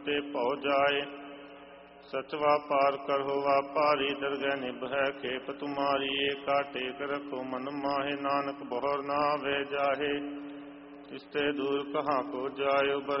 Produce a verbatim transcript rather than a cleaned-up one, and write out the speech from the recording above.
ਤੇ ਭਉ ਜਾਏ। ਸਚਵਾ ਪਾਰ ਕਰੋ ਵਾਪਾਰੀ ਦਰਗਹਿ ਨਿਭੈ ਖੇਪ ਤੁਮਾਰੀ। ਏਕਾ ਟੇਕ ਰਖੋ ਮਨ ਮਾਹੇ ਨਾਨਕ ਬਹੁਰ ਨਾ ਵੇ ਜਾਹੇ। ਤਿਸਤੇ ਦੂਰ ਕਹਾਂ ਕੋ ਜਾਇਓ